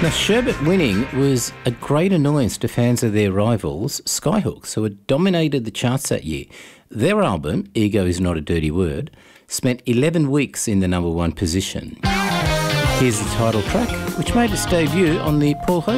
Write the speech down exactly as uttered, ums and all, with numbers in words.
Now, Sherbet winning was a great annoyance to fans of their rivals, Skyhooks, who had dominated the charts that year. Their album, Ego Is Not a Dirty Word, spent eleven weeks in the number one position. Here's the title track, which made its debut on the Paul Hogan